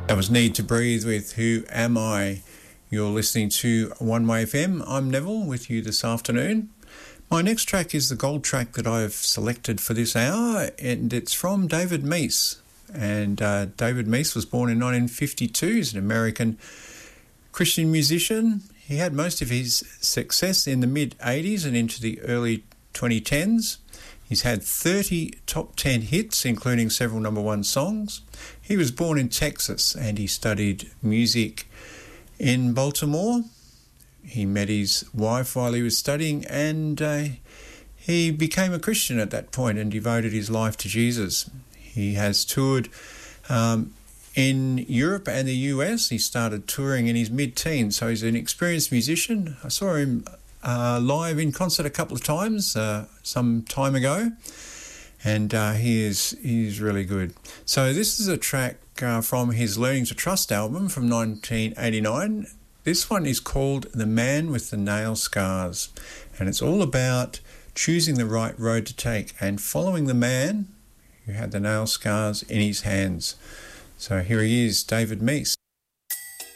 That was Need to Breathe with Who Am I? You're listening to One Way FM. I'm Neville with you this afternoon. My next track is the gold track that I've selected for this hour, and it's from David Meece. And David Meece was born in 1952. He's an American Christian musician. He had most of his success in the mid-'80s and into the early 2010s. He's had 30 top 10 hits, including several number one songs. He was born in Texas and he studied music in Baltimore. He met his wife while he was studying, and he became a Christian at that point and devoted his life to Jesus. He has toured in Europe and the US. He started touring in his mid-teens, so he's an experienced musician. I saw him live in concert a couple of times some time ago, and he's really good. So this is a track from his Learning to Trust album from 1989. This one is called The Man with the Nail Scars, and it's all about choosing the right road to take and following the man who had the nail scars in his hands. So here he is, David Meece.